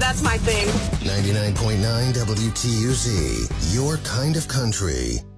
that's my thing. 99.9 WTUZ, your kind of country.